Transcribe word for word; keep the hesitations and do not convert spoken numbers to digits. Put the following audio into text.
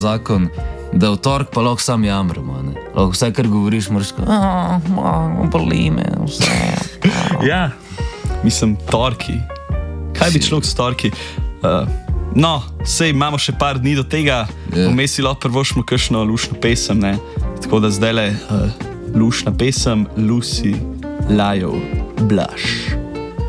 zakon, da v torek pa lahko sam jamramo. Lahko vse, kar govoriš, moraš reči, a, boli me, vse. Ja, mislim, torki. Kaj bi človek s torki? Uh, no, sej imamo še par dni do tega, yeah. Vmes si lahko prvošmo kakšno lušno pesem, ne? Tako da zdaj le uh, lušna pesem Lucy Lajov Blush.